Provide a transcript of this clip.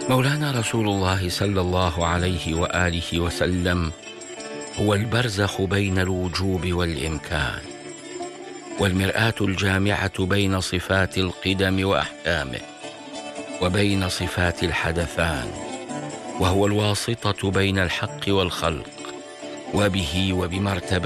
مولانا رسول الله صلى الله عليه وآله وسلم هو البرزخ بين الوجوب والإمكان، والمرآة الجامعة بين صفات القدم وأحكامه وبين صفات الحدثان، وهو الواسطة بين الحق والخلق، وبه وبمرتبة